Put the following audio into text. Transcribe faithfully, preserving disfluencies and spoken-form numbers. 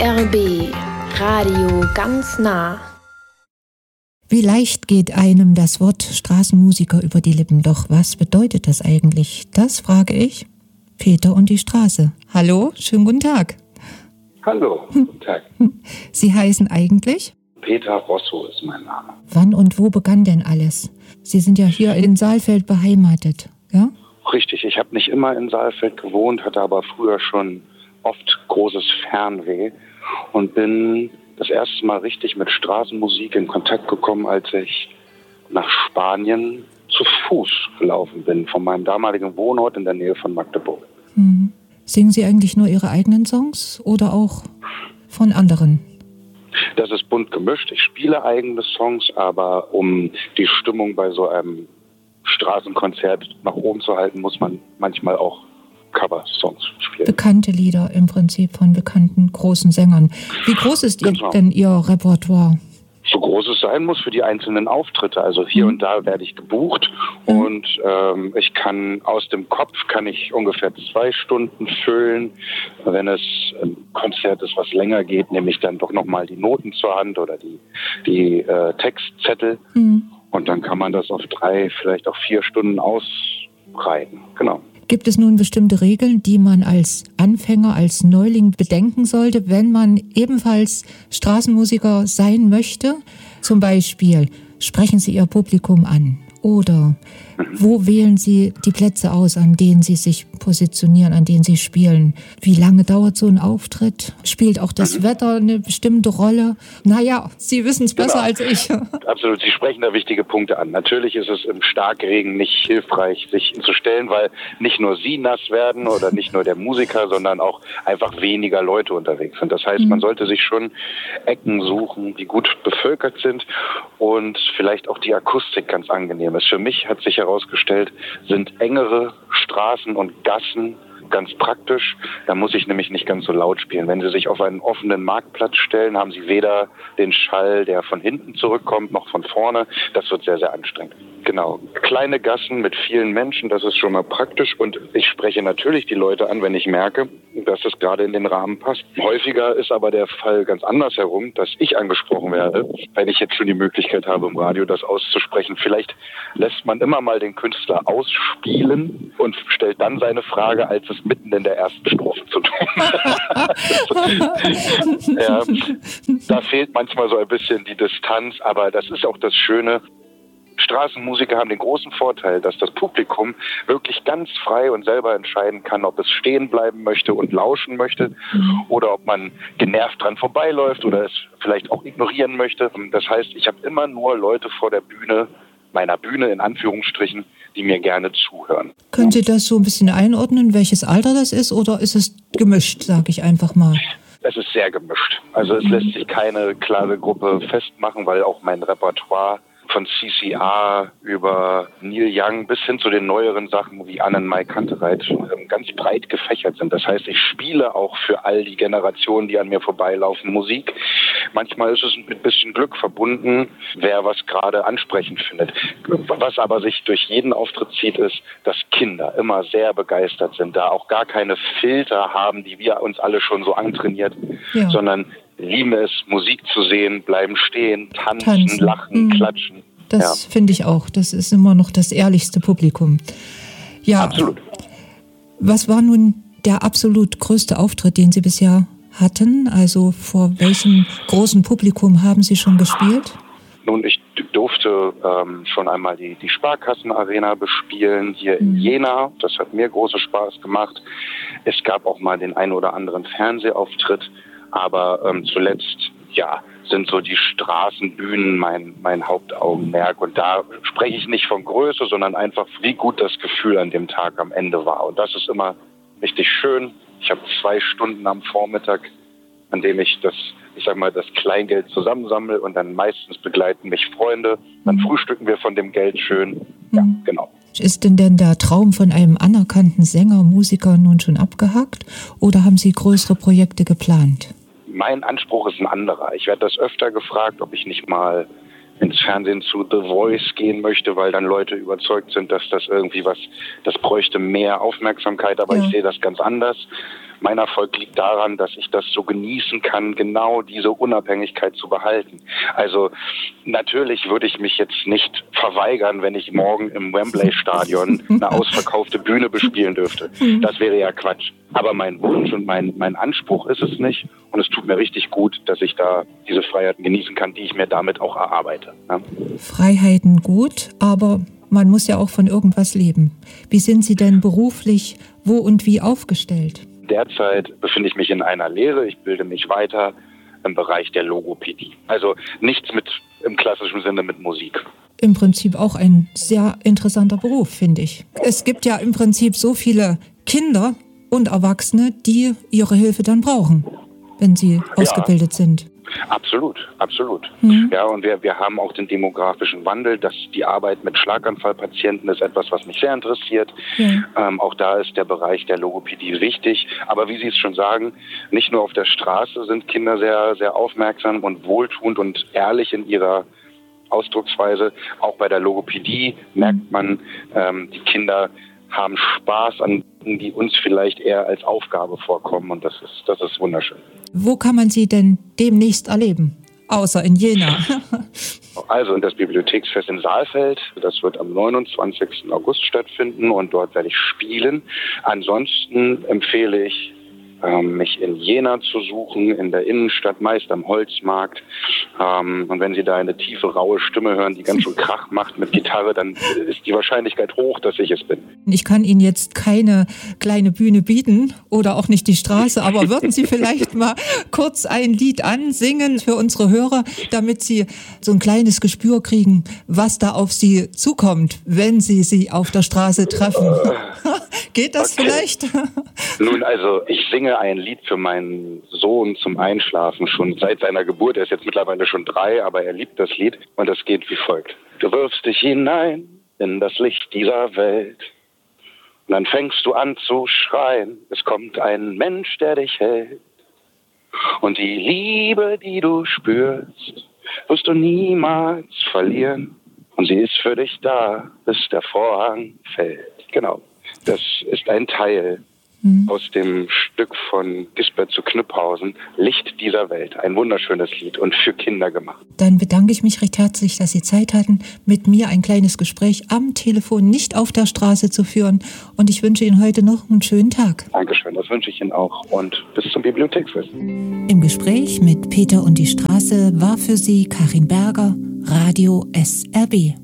R B Radio ganz nah. Wie leicht geht einem das Wort Straßenmusiker über die Lippen, doch was bedeutet das eigentlich? Das frage ich Peter und die Straße. Hallo, schönen guten Tag. Hallo, guten Tag. Sie heißen eigentlich? Peter Rosso ist mein Name. Wann und wo begann denn alles? Sie sind ja hier in Saalfeld beheimatet, ja? Richtig, ich habe nicht immer in Saalfeld gewohnt, hatte aber früher schon oft großes Fernweh und bin das erste Mal richtig mit Straßenmusik in Kontakt gekommen, als ich nach Spanien zu Fuß gelaufen bin, von meinem damaligen Wohnort in der Nähe von Magdeburg. Mhm. Singen Sie eigentlich nur Ihre eigenen Songs oder auch von anderen? Das ist bunt gemischt. Ich spiele eigene Songs, aber um die Stimmung bei so einem Straßenkonzert nach oben zu halten, muss man manchmal auch Cover-Songs spielen. Bekannte Lieder im Prinzip von bekannten großen Sängern. Wie groß ist Genau. denn Ihr Repertoire? So groß es sein muss für die einzelnen Auftritte. Also hier mhm. und da werde ich gebucht mhm. und ähm, ich kann aus dem Kopf kann ich ungefähr zwei Stunden füllen. Wenn es ein Konzert ist, was länger geht, nehme ich dann doch nochmal die Noten zur Hand oder die, die äh, Textzettel mhm. und dann kann man das auf drei, vielleicht auch vier Stunden ausbreiten. Genau. Gibt es nun bestimmte Regeln, die man als Anfänger, als Neuling bedenken sollte, wenn man ebenfalls Straßenmusiker sein möchte? Zum Beispiel, sprechen Sie Ihr Publikum an oder wo wählen Sie die Plätze aus, an denen Sie sich positionieren, an denen Sie spielen? Wie lange dauert so ein Auftritt? Spielt auch das mhm. Wetter eine bestimmte Rolle? Naja, Sie wissen es besser genau. als ich. Absolut, Sie sprechen da wichtige Punkte an. Natürlich ist es im Starkregen nicht hilfreich, sich zu stellen, weil nicht nur Sie nass werden oder nicht nur der Musiker, sondern auch einfach weniger Leute unterwegs sind. Das heißt, mhm. man sollte sich schon Ecken suchen, die gut bevölkert sind und vielleicht auch die Akustik ganz angenehm ist. Für mich hat sich herausgestellt, sind engere Straßen und Gassen ganz praktisch. Da muss ich nämlich nicht ganz so laut spielen. Wenn Sie sich auf einen offenen Marktplatz stellen, haben Sie weder den Schall, der von hinten zurückkommt, noch von vorne. Das wird sehr, sehr anstrengend. Genau. Kleine Gassen mit vielen Menschen, das ist schon mal praktisch. Und ich spreche natürlich die Leute an, wenn ich merke, dass es gerade in den Rahmen passt. Häufiger ist aber der Fall ganz anders herum, dass ich angesprochen werde, weil ich jetzt schon die Möglichkeit habe, im Radio das auszusprechen. Vielleicht lässt man immer mal den Künstler ausspielen und stellt dann seine Frage, als es mitten in der ersten Strophe zu tun hat. Ja, da fehlt manchmal so ein bisschen die Distanz, aber das ist auch das Schöne. Straßenmusiker haben den großen Vorteil, dass das Publikum wirklich ganz frei und selber entscheiden kann, ob es stehen bleiben möchte und lauschen möchte oder ob man genervt dran vorbeiläuft oder es vielleicht auch ignorieren möchte. Das heißt, ich habe immer nur Leute vor der Bühne, meiner Bühne in Anführungsstrichen, die mir gerne zuhören. Können Sie das so ein bisschen einordnen, welches Alter das ist, oder ist es gemischt, sage ich einfach mal? Es ist sehr gemischt. Also es lässt sich keine klare Gruppe festmachen, weil auch mein Repertoire von C C A über Neil Young bis hin zu den neueren Sachen wie Annenmai Kantereit ganz breit gefächert sind. Das heißt, ich spiele auch für all die Generationen, die an mir vorbeilaufen, Musik. Manchmal ist es mit ein bisschen Glück verbunden, wer was gerade ansprechend findet. Was aber sich durch jeden Auftritt zieht, ist, dass Kinder immer sehr begeistert sind, da auch gar keine Filter haben, die wir uns alle schon so antrainiert, ja. sondern lieben es, Musik zu sehen, bleiben stehen, tanzen, tanzen. lachen, mhm. klatschen. Das ja. finde ich auch. Das ist immer noch das ehrlichste Publikum. Ja. Absolut. Was war nun der absolut größte Auftritt, den Sie bisher hatten? Also vor welchem großen Publikum haben Sie schon gespielt? Nun, ich durfte ähm, schon einmal die, die Sparkassenarena bespielen hier in Jena. Das hat mir großen Spaß gemacht. Es gab auch mal den einen oder anderen Fernsehauftritt. Aber ähm, zuletzt, ja, sind so die Straßenbühnen mein, mein Hauptaugenmerk. Und da spreche ich nicht von Größe, sondern einfach, wie gut das Gefühl an dem Tag am Ende war. Und das ist immer richtig schön. Ich habe zwei Stunden am Vormittag, an dem ich das, ich sag mal, das Kleingeld zusammensammle und dann meistens begleiten mich Freunde. Dann frühstücken wir von dem Geld schön. Ja, genau. Ist denn denn der Traum von einem anerkannten Sänger, Musiker nun schon abgehakt oder haben Sie größere Projekte geplant? Mein Anspruch ist ein anderer. Ich werde das öfter gefragt, ob ich nicht mal ins Fernsehen zu The Voice gehen möchte, weil dann Leute überzeugt sind, dass das irgendwie was, das bräuchte mehr Aufmerksamkeit, aber ja. ich sehe das ganz anders. mein Erfolg liegt daran, dass ich das so genießen kann, genau diese Unabhängigkeit zu behalten. Also natürlich würde ich mich jetzt nicht verweigern, wenn ich morgen im Wembley-Stadion eine ausverkaufte Bühne bespielen dürfte. Das wäre ja Quatsch. Aber mein Wunsch und mein, mein Anspruch ist es nicht. Und es tut mir richtig gut, dass ich da diese Freiheiten genießen kann, die ich mir damit auch erarbeite. Ja? Freiheiten gut, aber man muss ja auch von irgendwas leben. Wie sind Sie denn beruflich, wo und wie aufgestellt? Derzeit befinde ich mich in einer Lehre. Ich bilde mich weiter im Bereich der Logopädie. Also nichts mit im klassischen Sinne mit Musik. Im Prinzip auch ein sehr interessanter Beruf, finde ich. Es gibt ja im Prinzip so viele Kinder und Erwachsene, die ihre Hilfe dann brauchen, wenn sie ausgebildet ja. sind. Absolut, absolut. Mhm. Ja, und wir, wir haben auch den demografischen Wandel, dass die Arbeit mit Schlaganfallpatienten ist etwas, was mich sehr interessiert. Ja. Ähm, auch da ist der Bereich der Logopädie wichtig. Aber wie Sie es schon sagen, nicht nur auf der Straße sind Kinder sehr, sehr aufmerksam und wohltuend und ehrlich in ihrer Ausdrucksweise. Auch bei der Logopädie merkt man, ähm, die Kinder haben Spaß an Dingen, die uns vielleicht eher als Aufgabe vorkommen. Und das ist, das ist wunderschön. Wo kann man Sie denn demnächst erleben? Außer in Jena. Also in das Bibliotheksfest in Saalfeld. Das wird am neunundzwanzigsten August stattfinden und dort werde ich spielen. Ansonsten empfehle ich, mich in Jena zu suchen, in der Innenstadt, meist am Holzmarkt. Und wenn Sie da eine tiefe, raue Stimme hören, die ganz schön Krach macht mit Gitarre, dann ist die Wahrscheinlichkeit hoch, dass ich es bin. Ich kann Ihnen jetzt keine kleine Bühne bieten oder auch nicht die Straße, aber würden Sie vielleicht mal kurz ein Lied ansingen für unsere Hörer, damit Sie so ein kleines Gespür kriegen, was da auf Sie zukommt, wenn Sie sie auf der Straße treffen? Geht das okay. vielleicht? Nun, also ich singe ein Lied für meinen Sohn zum Einschlafen schon seit seiner Geburt. Er ist jetzt mittlerweile schon drei, aber er liebt das Lied und das geht wie folgt. Du wirfst dich hinein in das Licht dieser Welt und dann fängst du an zu schreien. Es kommt ein Mensch, der dich hält und die Liebe, die du spürst, wirst du niemals verlieren und sie ist für dich da, bis der Vorhang fällt. Genau. Das ist ein Teil mhm. aus dem Stück von Gisbert zu Knüpphausen, Licht dieser Welt. Ein wunderschönes Lied und für Kinder gemacht. Dann bedanke ich mich recht herzlich, dass Sie Zeit hatten, mit mir ein kleines Gespräch am Telefon, nicht auf der Straße zu führen. Und ich wünsche Ihnen heute noch einen schönen Tag. Dankeschön, das wünsche ich Ihnen auch. Und bis zum Bibliotheksfest. Im Gespräch mit Peter und die Straße war für Sie Karin Berger, Radio S R B.